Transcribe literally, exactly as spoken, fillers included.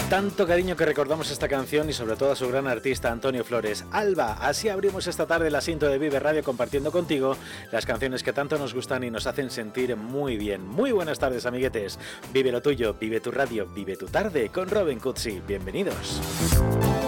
tanto cariño que recordamos esta canción y sobre todo a su gran artista Antonio Flores. Alba, así abrimos esta tarde el asiento de Vive Radio compartiendo contigo las canciones que tanto nos gustan y nos hacen sentir muy bien. Muy buenas tardes, amiguetes. Vive lo tuyo, vive tu radio, vive tu tarde con Robin Cutsi. Bienvenidos.